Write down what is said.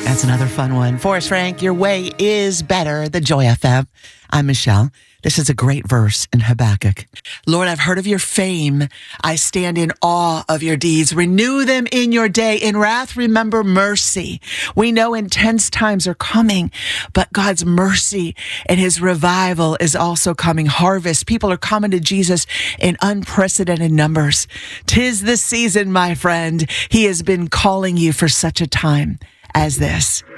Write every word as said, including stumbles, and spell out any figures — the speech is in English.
That's another fun one. Forrest Frank, your way is better. The Joy F M. I'm Michelle. This is a great verse in Habakkuk. Lord, I've heard of your fame. I stand in awe of your deeds. Renew them in your day. In wrath, remember mercy. We know intense times are coming, but God's mercy and his revival is also coming. Harvest. People are coming to Jesus in unprecedented numbers. 'Tis the season, my friend. He has been calling you for such a time as this.